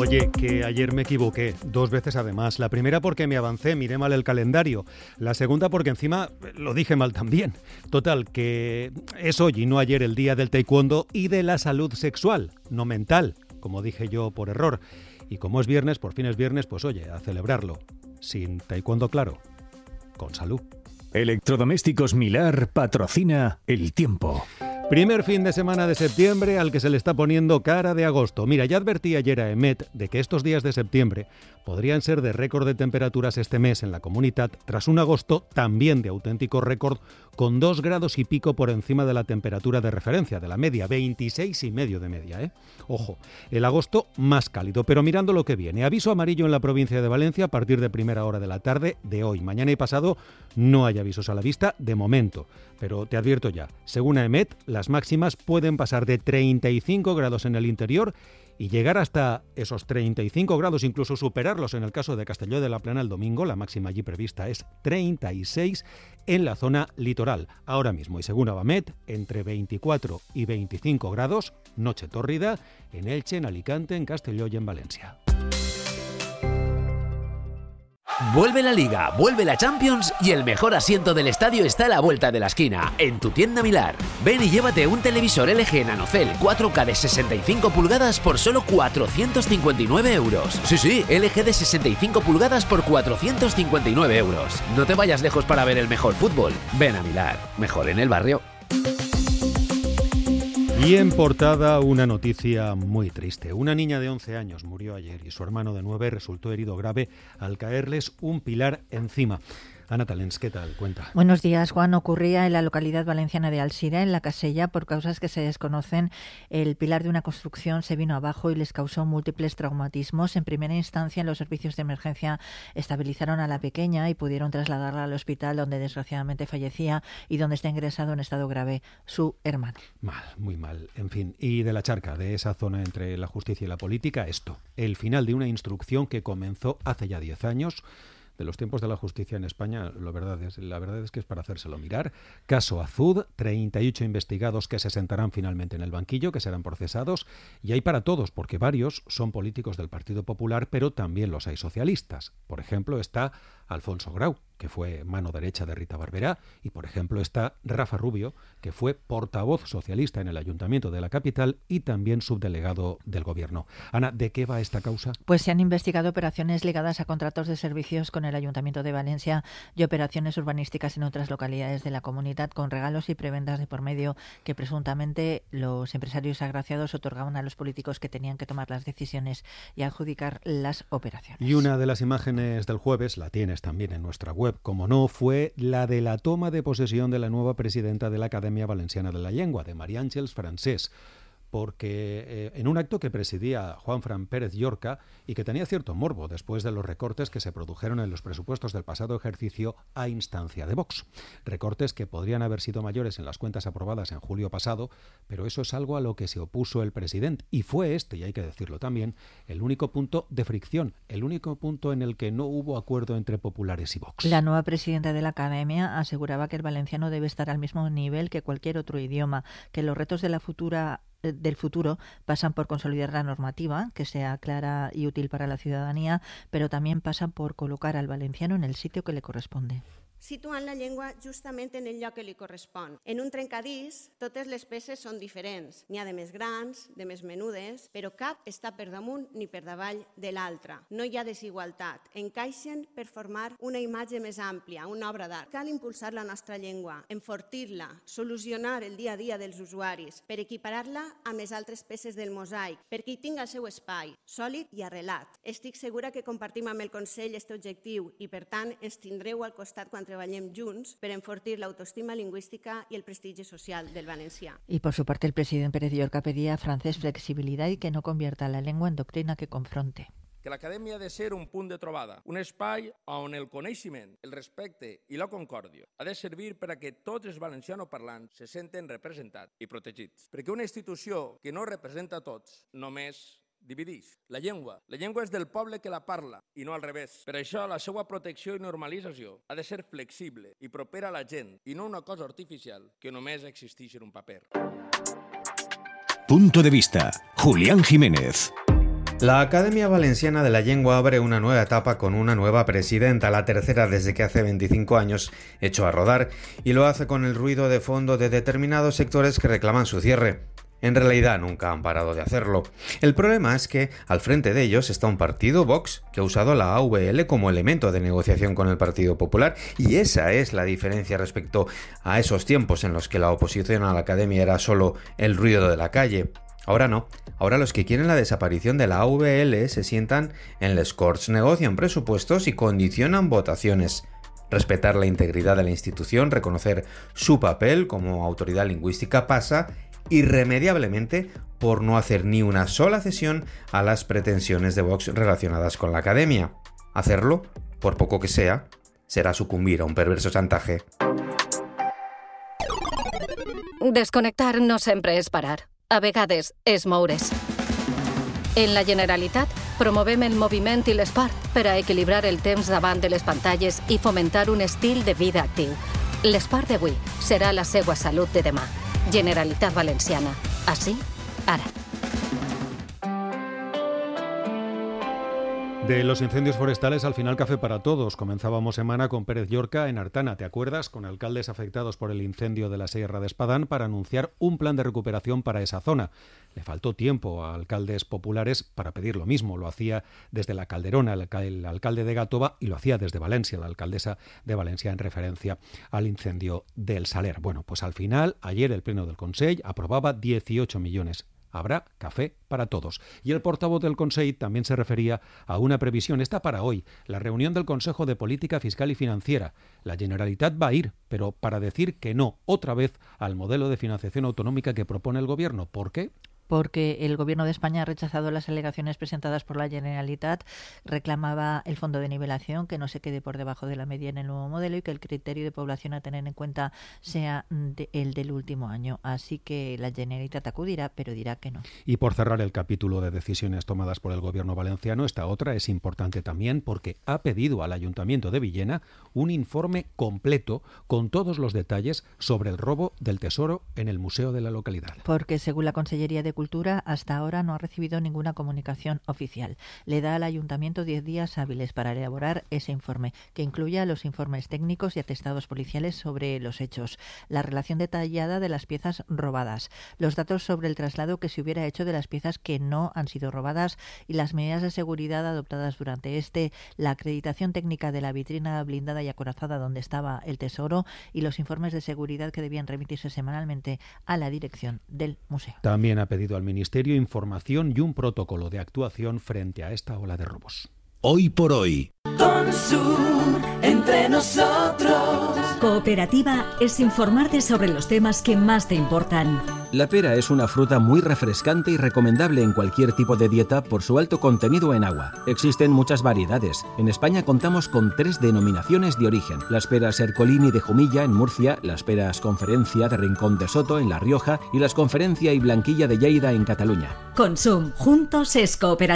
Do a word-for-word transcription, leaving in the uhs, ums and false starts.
Oye, que ayer me equivoqué, dos veces además. La primera porque me avancé, miré mal el calendario. La segunda porque encima lo dije mal también. Total, que es hoy y no ayer el día del taekwondo y de la salud sexual, no mental, como dije yo por error. Y como es viernes, por fin es viernes, pues oye, a celebrarlo. Sin taekwondo, claro, con salud. Electrodomésticos Milar patrocina El Tiempo. Primer fin de semana de septiembre al que se le está poniendo cara de agosto. Mira, ya advertí ayer a Emet de que estos días de septiembre podrían ser de récord de temperaturas este mes en la comunidad, tras un agosto también de auténtico récord, con dos grados y pico por encima de la temperatura de referencia, de la media, veintiséis y medio de media, ¿eh? Ojo, el agosto más cálido, pero mirando lo que viene. Aviso amarillo en la provincia de Valencia a partir de primera hora de la tarde de hoy. Mañana y pasado no hay avisos a la vista de momento, pero te advierto ya, según Emet, las máximas pueden pasar de treinta y cinco grados en el interior y llegar hasta esos treinta y cinco grados, incluso superarlos en el caso de Castelló de la Plana el domingo. La máxima allí prevista es treinta y seis en la zona litoral. Ahora mismo, y según Abamet, entre veinticuatro y veinticinco grados, noche tórrida, en Elche, en Alicante, en Castelló y en Valencia. Vuelve la Liga, vuelve la Champions y el mejor asiento del estadio está a la vuelta de la esquina, en tu tienda Milar. Ven y llévate un televisor L G Nanocell cuatro K de sesenta y cinco pulgadas por solo cuatrocientos cincuenta y nueve euros. Sí, sí, L G de sesenta y cinco pulgadas por cuatrocientos cincuenta y nueve euros. No te vayas lejos para ver el mejor fútbol. Ven a Milar, mejor en el barrio. Y en portada una noticia muy triste. Una niña de once años murió ayer y su hermano de nueve resultó herido grave al caerles un pilar encima. Ana Talens, ¿qué tal? Cuenta. Buenos días, Juan. Ocurría en la localidad valenciana de Alsira, en la Casella. Por causas que se desconocen, el pilar de una construcción se vino abajo y les causó múltiples traumatismos. En primera instancia, los servicios de emergencia estabilizaron a la pequeña y pudieron trasladarla al hospital, donde desgraciadamente fallecía y donde está ingresado en estado grave su hermano. Mal, muy mal. En fin, y de la charca, de esa zona entre la justicia y la política, esto. El final de una instrucción que comenzó hace ya diez años. De los tiempos de la justicia en España, la verdad es, la verdad es que es para hacérselo mirar. Caso Azud, treinta y ocho investigados que se sentarán finalmente en el banquillo, que serán procesados, y hay para todos, porque varios son políticos del Partido Popular, pero también los hay socialistas. Por ejemplo, está Alfonso Grau, que fue mano derecha de Rita Barberá, y por ejemplo está Rafa Rubio, que fue portavoz socialista en el Ayuntamiento de la capital y también subdelegado del Gobierno. Ana, ¿de qué va esta causa? Pues se han investigado operaciones ligadas a contratos de servicios con el Ayuntamiento de Valencia y operaciones urbanísticas en otras localidades de la comunidad, con regalos y prebendas de por medio que presuntamente los empresarios agraciados otorgaban a los políticos que tenían que tomar las decisiones y adjudicar las operaciones. Y una de las imágenes del jueves, la tienes también en nuestra web, como no, fue la de la toma de posesión de la nueva presidenta de la Academia Valenciana de la Llengua, de María Àngels Francés, porque eh, en un acto que presidía Juanfran Pérez Llorca y que tenía cierto morbo después de los recortes que se produjeron en los presupuestos del pasado ejercicio a instancia de Vox. Recortes que podrían haber sido mayores en las cuentas aprobadas en julio pasado, pero eso es algo a lo que se opuso el presidente. Y fue este, y hay que decirlo también, el único punto de fricción, el único punto en el que no hubo acuerdo entre populares y Vox. La nueva presidenta de la Academia aseguraba que el valenciano debe estar al mismo nivel que cualquier otro idioma, que los retos de la futura del futuro pasan por consolidar la normativa, que sea clara y útil para la ciudadanía, pero también pasan por colocar al valenciano en el sitio que le corresponde. Situant la llengua justament en el lloc que li correspon. En un trencadís, totes les peces són diferents. N'hi ha de més grans, de més menudes, però cap està per damunt ni per davall de l'altra. No hi ha desigualtat. Encaixen per formar una imatge més àmplia, una obra d'art. Cal impulsar la nostra llengua, enfortir-la, solucionar el dia a dia dels usuaris, per equiparar-la amb les altres peces del mosaic, perquè hi tingui el seu espai, sòlid i arrelat. Estic segura que compartim amb el Consell aquest objectiu i, per tant, ens tindreu al costat quan treballem junts per enfortir la autoestima lingüística y el prestigio social del valencià. Y por su parte el presidente Pérez Llorca pedía a Francés flexibilidad y que no convierta la lengua en doctrina que confronte. Que l'acadèmia ha de ser un punt de trobada, un espai on el coneixement, el respecte i la concòrdia ha de servir per a que tots els valencianoparlants se senten representats i protegits. Perquè una institució que no representa a tots només divideix. La llengua. La llengua és del poble que la parla i no al revés. Per això la seva protecció i normalització ha de ser flexible i propera a la gent i no una cosa artificial que només existeix en un paper. Punto de vista. Julián Jiménez. La Academia Valenciana de la Llengua abre una nueva etapa con una nueva presidenta, la tercera desde que hace veinticinco años echó a rodar, y lo hace con el ruido de fondo de determinados sectores que reclaman su cierre. En realidad nunca han parado de hacerlo. El problema es que al frente de ellos está un partido, Vox, que ha usado la A V L como elemento de negociación con el Partido Popular, y esa es la diferencia respecto a esos tiempos en los que la oposición a la Academia era solo el ruido de la calle. Ahora no. Ahora los que quieren la desaparición de la A V L se sientan en les Corts, negocian presupuestos y condicionan votaciones. Respetar la integridad de la institución, reconocer su papel como autoridad lingüística pasa irremediablemente por no hacer ni una sola cesión a las pretensiones de Vox relacionadas con la Academia. Hacerlo, por poco que sea, será sucumbir a un perverso chantaje. Desconnectar no sempre és parar. A vegades és moure's. En la Generalitat promovem el moviment i l'esport per a equilibrar el temps davant de les pantalles i fomentar un estil de vida actiu. L'esport d'avui serà la seva salut de demà. Generalitat Valenciana. Així, ara. De los incendios forestales, al final café para todos. Comenzábamos semana con Pérez Llorca en Artana, ¿te acuerdas? Con alcaldes afectados por el incendio de la Sierra de Espadán para anunciar un plan de recuperación para esa zona. Le faltó tiempo a alcaldes populares para pedir lo mismo. Lo hacía desde la Calderona el, el alcalde de Gàtova y lo hacía desde Valencia, la alcaldesa de Valencia, en referencia al incendio del Saler. Bueno, pues al final, ayer el Pleno del Consell aprobaba dieciocho millones. Habrá café para todos. Y el portavoz del Consell también se refería a una previsión. Está para hoy, la reunión del Consejo de Política Fiscal y Financiera. La Generalitat va a ir, pero para decir que no, otra vez, al modelo de financiación autonómica que propone el Gobierno. ¿Por qué? Porque el Gobierno de España ha rechazado las alegaciones presentadas por la Generalitat, reclamaba el fondo de nivelación, que no se quede por debajo de la media en el nuevo modelo y que el criterio de población a tener en cuenta sea de, el del último año. Así que la Generalitat acudirá, pero dirá que no. Y por cerrar el capítulo de decisiones tomadas por el Gobierno valenciano, esta otra es importante también porque ha pedido al Ayuntamiento de Villena un informe completo con todos los detalles sobre el robo del tesoro en el museo de la localidad. Porque según la Consellería de Cultura, hasta ahora no ha recibido ninguna comunicación oficial. Le da al Ayuntamiento diez días hábiles para elaborar ese informe, que incluya los informes técnicos y atestados policiales sobre los hechos, la relación detallada de las piezas robadas, los datos sobre el traslado que se hubiera hecho de las piezas que no han sido robadas y las medidas de seguridad adoptadas durante este, la acreditación técnica de la vitrina blindada y acorazada donde estaba el tesoro y los informes de seguridad que debían remitirse semanalmente a la dirección del museo. También ha pedido al Ministerio información y un protocolo de actuación frente a esta ola de robos. Hoy por hoy. Consum, entre nosotros. Cooperativa es informarte sobre los temas que más te importan. La pera es una fruta muy refrescante y recomendable en cualquier tipo de dieta por su alto contenido en agua. Existen muchas variedades. En España contamos con tres denominaciones de origen. Las peras Ercolini de Jumilla en Murcia, las peras Conferencia de Rincón de Soto en La Rioja y las Conferencia y Blanquilla de Lleida en Cataluña. Consum, juntos es cooperativa.